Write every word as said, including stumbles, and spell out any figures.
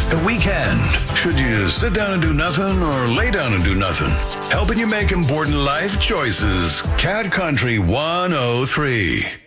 It's the weekend. Should you sit down and do nothing or lay down and do nothing? Helping you make important life choices. Cat Country one oh three.